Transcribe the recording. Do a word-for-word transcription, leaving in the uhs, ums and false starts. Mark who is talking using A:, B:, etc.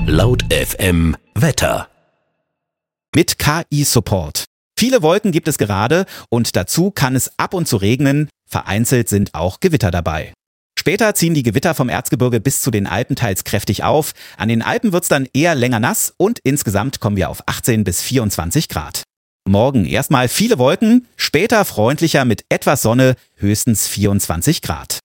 A: Laut F M Wetter.
B: Mit K I-Support. Viele Wolken gibt es gerade und dazu kann es ab und zu regnen. Vereinzelt sind auch Gewitter dabei. Später ziehen die Gewitter vom Erzgebirge bis zu den Alpen teils kräftig auf. An den Alpen wird es dann eher länger nass und insgesamt kommen wir auf achtzehn bis vierundzwanzig Grad. Morgen erstmal viele Wolken, später freundlicher mit etwas Sonne, höchstens vierundzwanzig Grad.